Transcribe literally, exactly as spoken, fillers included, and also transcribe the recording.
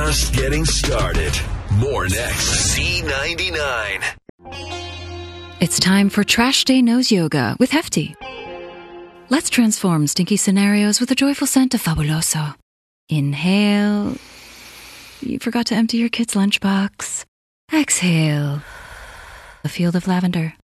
just getting started. More next. Z ninety-nine. It's time for Trash Day Nose Yoga with Hefty. Let's transform stinky scenarios with a joyful scent of Fabuloso. Inhale. You forgot to empty your kid's lunchbox. Exhale. A field of lavender.